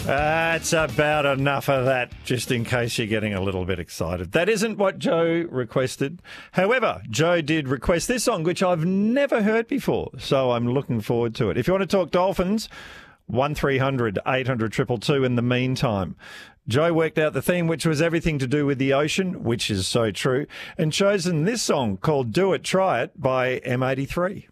That's about enough of that, just in case you're getting a little bit excited. That isn't what Joe requested. However, Joe did request this song, which I've never heard before, so I'm looking forward to it. If you want to talk Dolphins, 1300 800 222 in the meantime. Joe worked out the theme, which was everything to do with the ocean, which is so true, and chosen this song called Do It, Try It by M83.